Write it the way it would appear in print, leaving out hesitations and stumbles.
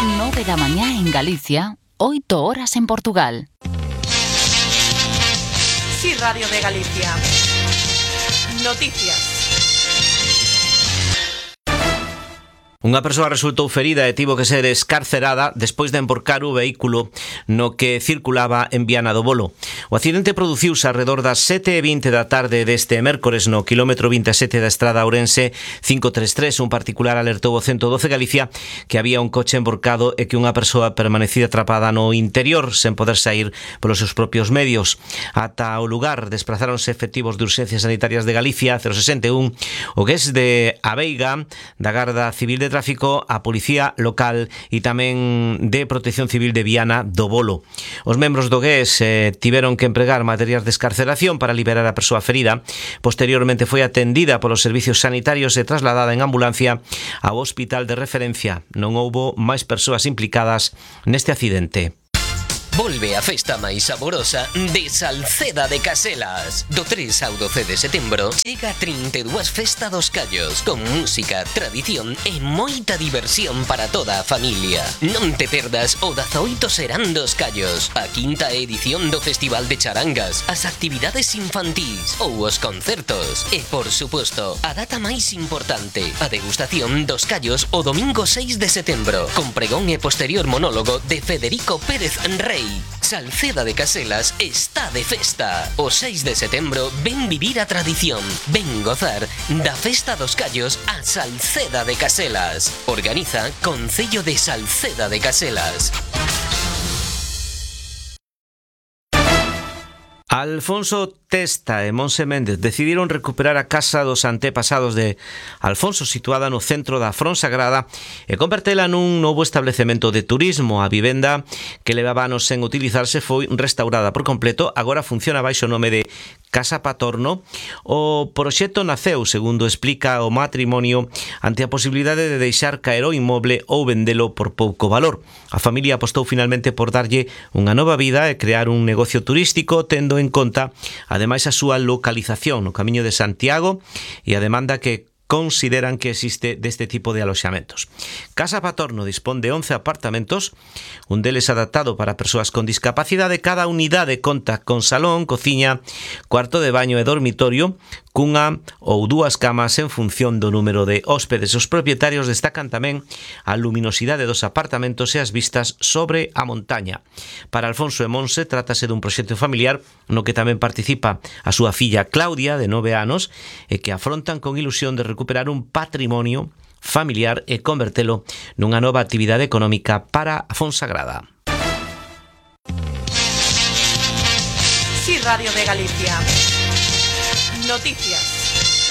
9 da mañá en Galicia, 8 horas en Portugal. Sí, Radio de Galicia. Noticias. Unha persoa resultou ferida e tivo que ser escarcerada despois de envorcar o vehículo no que circulaba en Viana do Bolo. O accidente produciuse alrededor das 7:20 da tarde deste mércores no quilómetro 27 da estrada Ourense 533. Un particular alertou o 112 Galicia que había un coche envorcado e que unha persoa permanecía atrapada no interior sen poder sair polos seus propios medios. Ata o lugar desplazáronse efectivos de urxencias sanitarias de Galicia 061, o que es de Aveiga, da Garda Civil de Tráfico, a Policía Local e tamén de Protección Civil de Viana do Bolo. Os membros do GES tiveron que empregar materias de escarceración para liberar a persoa ferida. Posteriormente foi atendida polos servicios sanitarios e trasladada en ambulancia ao hospital de referencia. Non houbo máis persoas implicadas neste accidente. Volve a festa máis saborosa de Salceda de Caselas. Do 3 ao 12 de setembro chega 32 Festa dos Callos con música, tradición e moita diversión para toda a familia. Non te perdas o 18 Serán dos Callos, a quinta edición do Festival de Charangas, as actividades infantís ou os concertos. E, por suposto, a data máis importante, a degustación dos callos o domingo 6 de setembro, con pregón e posterior monólogo de Federico Pérez Rey. Salceda de Caselas está de festa. O 6 de setembro ven vivir a tradición, ven gozar da Festa dos Callos a Salceda de Caselas. Organiza Concello de Salceda de Caselas. Alfonso Testa e Monse Méndez decidiron recuperar a casa dos antepasados de Alfonso, situada no centro da Fonsagrada, e convertela nun novo establecemento de turismo. A vivenda, que levaba anos sen utilizarse, foi restaurada por completo. Agora funciona baixo o nome de Casa Patorno. O proxecto naceu, segundo explica o matrimonio, ante a posibilidade de deixar caer o inmoble ou vendelo por pouco valor. A familia apostou finalmente por darlle unha nova vida e crear un negocio turístico, tendo en conta, ademais, a súa localización no Camiño de Santiago e a demanda que consideran que existe deste tipo de aloxamentos. Casa Patorno dispón de 11 apartamentos, un deles adaptado para persoas con discapacidade. Cada unidade conta con salón, cociña, cuarto de baño e dormitorio, cunha ou dúas camas en función do número de hóspedes. Os propietarios destacan tamén a luminosidade dos apartamentos e as vistas sobre a montaña. Para Alfonso e Monse trátase dun proxecto familiar no que tamén participa a súa filla Claudia, de 9 anos, e que afrontan con ilusión de recuperar un patrimonio familiar e convertelo nunha nova actividade económica para a Fonsagrada. Sí, Radio de Galicia. Noticias.